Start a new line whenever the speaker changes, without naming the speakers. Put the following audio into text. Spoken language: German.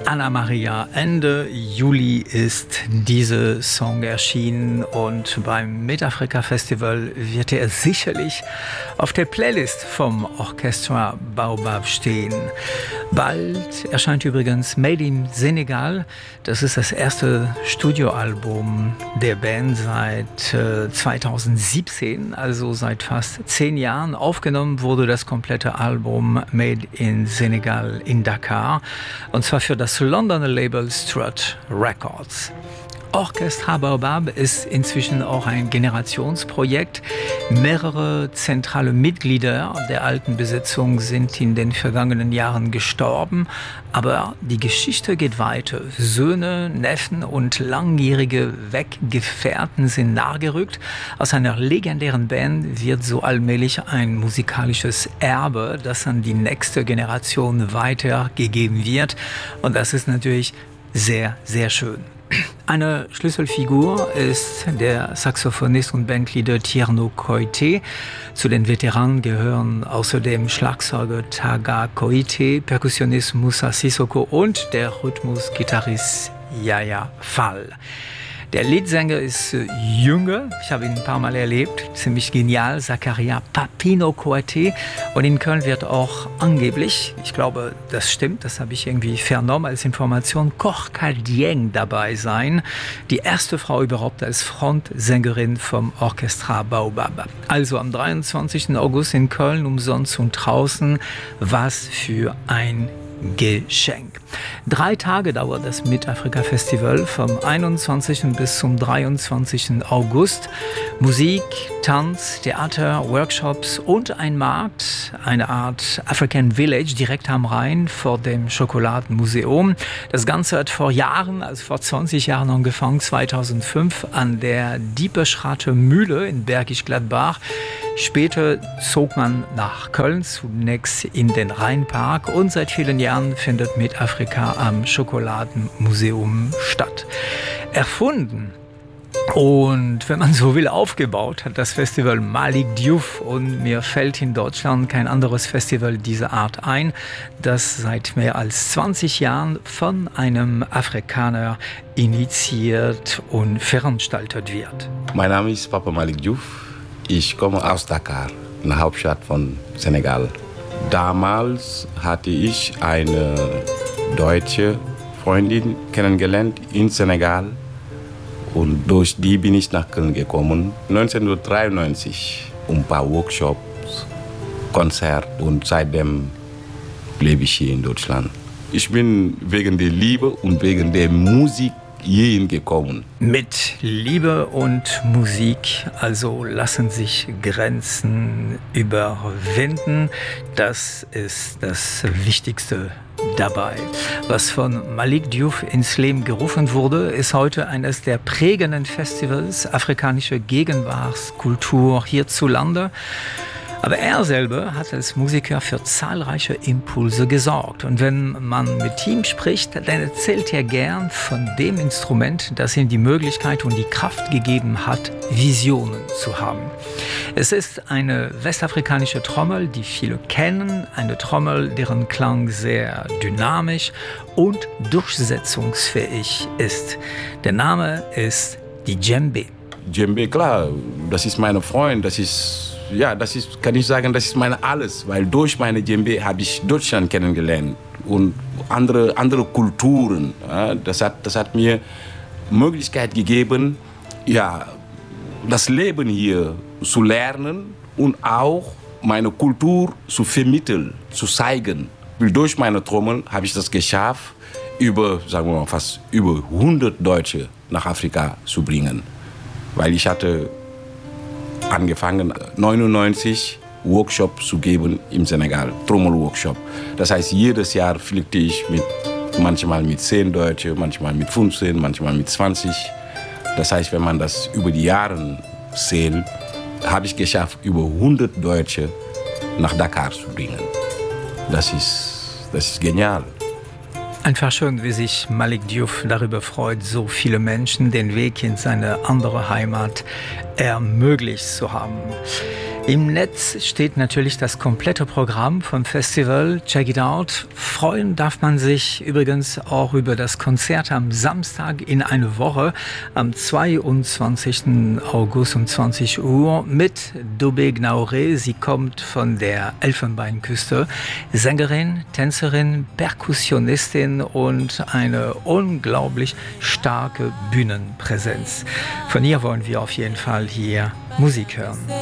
Anna Maria. Ende Juli ist dieser Song erschienen und beim Mid-Africa Festival wird er sicherlich auf der Playlist vom Orchestra Baobab stehen. Bald erscheint übrigens Made in Senegal. Das ist das erste Studioalbum der Band seit 2017, also seit fast 10 Jahren. Aufgenommen wurde das komplette Album Made in Senegal in Dakar, und zwar für das Londoner Label Strut Records. Orchestra Baobab ist inzwischen auch ein Generationsprojekt. Mehrere zentrale Mitglieder der alten Besetzung sind in den vergangenen Jahren gestorben. Aber die Geschichte geht weiter. Söhne, Neffen und langjährige Weggefährten sind nahegerückt. Aus einer legendären Band wird so allmählich ein musikalisches Erbe, das an die nächste Generation weitergegeben wird. Und das ist natürlich sehr, sehr schön. Eine Schlüsselfigur ist der Saxophonist und Bandleader Tierno Koité. Zu den Veteranen gehören außerdem Schlagzeuger Taga Koité, Perkussionist Moussa Sissoko und der Rhythmusgitarrist Yaya Fall. Der Leadsänger ist jünger, ich habe ihn ein paar Mal erlebt, ziemlich genial, Zakaria Papino Koité. Und in Köln wird auch angeblich, ich glaube, das stimmt, das habe ich irgendwie vernommen als Information, Korka Dieng dabei sein. Die erste Frau überhaupt als Frontsängerin vom Orchestra Baobab. Also am 23. August in Köln, umsonst und draußen, was für ein Geschenk. 3 Tage dauert das Mid-Africa Festival vom 21. bis zum 23. August. Musik, Tanz, Theater, Workshops und ein Markt, eine Art African Village direkt am Rhein vor dem Schokoladenmuseum. Das Ganze hat vor Jahren, also vor 20 Jahren angefangen, 2005 an der Dieperschrater Mühle in Bergisch Gladbach. Später zog man nach Köln, zunächst in den Rheinpark, und seit vielen Jahren findet Mid-Africa am Schokoladenmuseum statt. Erfunden und, wenn man so will, aufgebaut hat das Festival Malick Diouf, und mir fällt in Deutschland kein anderes Festival dieser Art ein, das seit mehr als 20 Jahren von einem Afrikaner initiiert und veranstaltet wird.
Mein Name ist Papa Malick Diouf. Ich komme aus Dakar, eine Hauptstadt von Senegal. Damals hatte ich eine deutsche Freundin kennengelernt in Senegal, und durch die bin ich nach Köln gekommen. 1993, ein paar Workshops, Konzerte, und seitdem lebe ich hier in Deutschland. Ich bin wegen der Liebe und wegen der Musik hierhin gekommen.
Mit Liebe und Musik, also lassen sich Grenzen überwinden. Das ist das Wichtigste dabei. Was von Malick Diouf ins Leben gerufen wurde, ist heute eines der prägenden Festivals afrikanische Gegenwartskultur hierzulande. Aber er selber hat als Musiker für zahlreiche Impulse gesorgt. Und wenn man mit ihm spricht, dann erzählt er gern von dem Instrument, das ihm die Möglichkeit und die Kraft gegeben hat, Visionen zu haben. Es ist eine westafrikanische Trommel, die viele kennen, eine Trommel, deren Klang sehr dynamisch und durchsetzungsfähig ist. Der Name ist die Djembe.
Djembe, klar, das ist mein Freund, kann ich sagen, das ist meine alles, weil durch meine Djembe habe ich Deutschland kennengelernt und andere Kulturen. Ja, das hat mir Möglichkeit gegeben, das Leben hier zu lernen und auch meine Kultur zu vermitteln, zu zeigen. Weil durch meine Trommel habe ich das geschafft, fast über 100 Deutsche nach Afrika zu bringen. Weil ich hatte angefangen, 1999 Workshops zu geben im Senegal, Trommelworkshop. Das heißt, jedes Jahr fliegte ich manchmal mit 10 Deutsche, manchmal mit 15, manchmal mit 20. Das heißt, wenn man das über die Jahre zählt, habe ich geschafft, über 100 Deutsche nach Dakar zu bringen. Das ist genial.
Einfach schön, wie sich Malick Diouf darüber freut, so viele Menschen den Weg in seine andere Heimat ermöglicht zu haben. Im Netz steht natürlich das komplette Programm vom Festival. Check it out. Freuen darf man sich übrigens auch über das Konzert am Samstag in einer Woche, am 22. August um 20 Uhr mit Dobé Gnauré. Sie kommt von der Elfenbeinküste. Sängerin, Tänzerin, Perkussionistin und eine unglaublich starke Bühnenpräsenz. Von ihr wollen wir auf jeden Fall hier Musik hören.